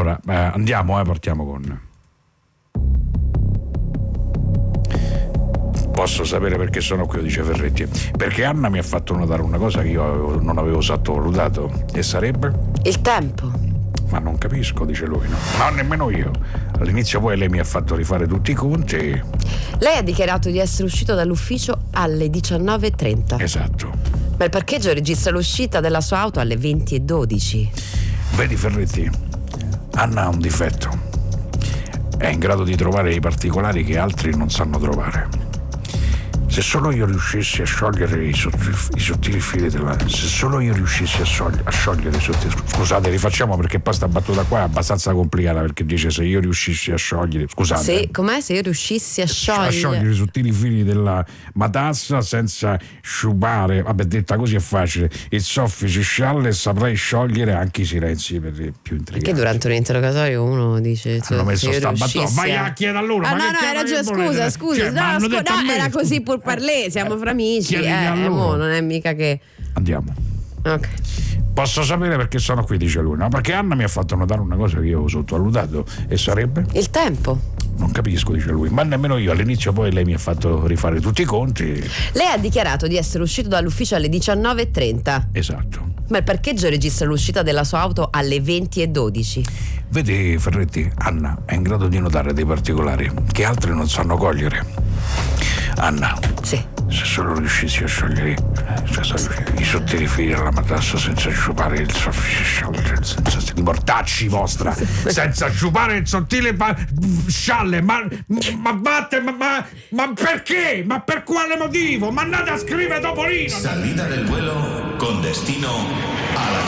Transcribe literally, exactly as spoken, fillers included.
Allora, eh, andiamo, eh, partiamo con... Posso sapere perché sono qui, dice Ferretti. Perché Anna mi ha fatto notare una cosa che io avevo, non avevo sottovalutato, e sarebbe? Il tempo. Ma non capisco, dice lui, no? No, nemmeno io. All'inizio poi lei mi ha fatto rifare tutti i conti. Lei ha dichiarato di essere uscito dall'ufficio alle diciannove e trenta. Esatto. Ma il parcheggio registra l'uscita della sua auto alle venti e dodici. Vedi Ferretti, Anna ha un difetto. È in grado di trovare i particolari che altri non sanno trovare. Se solo io riuscissi a sciogliere i sottili, i sottili fili della... Se solo io riuscissi a, sciogli, a sciogliere i sottili... Scusate, rifacciamo perché poi sta battuta qua è abbastanza complicata, perché dice se io riuscissi a sciogliere... Scusate. Se, com'è? Se io riuscissi a sciogliere... A sciogliere i sottili fili della matassa senza sciupare... Vabbè, detta così è facile. Il soffice scialle e saprei sciogliere anche i silenzi per più intriganti. Perché durante un interrogatorio uno dice... Hanno cioè, messo se io sta battuta. riuscissi Vai a... a chiedere a loro. Ah ma no, che no, hai cazzo ragione, volete? scusa, scusa. Cioè, no, ma hanno scu- detto a no, me, era scusa. così pur parlé, siamo fra amici. Chiedili a Eh, loro. mo, non è mica che... Andiamo. Ok. Posso sapere perché sono qui, dice lui, no? Perché Anna mi ha fatto notare una cosa che io avevo sottovalutato, e sarebbe? Il tempo. Non capisco, dice lui, ma nemmeno io. All'inizio poi lei mi ha fatto rifare tutti i conti. Lei ha dichiarato di essere uscito dall'ufficio alle diciannove e trenta. Esatto. Ma il parcheggio registra l'uscita della sua auto alle venti e dodici. Vedi Ferretti, Anna è in grado di notare dei particolari che altri non sanno cogliere. Anna, Sì. se solo riuscissi a sciogliere cioè, i sottili fili della matassa senza sciupare il soffice scialle, senza i mortacci vostra, senza sciupare il sottile pa- scialle, ma, ma batte, ma, ma, ma perché? Ma per quale motivo? Ma andate a scrivere Topolino! Salida del vuelo con destino alla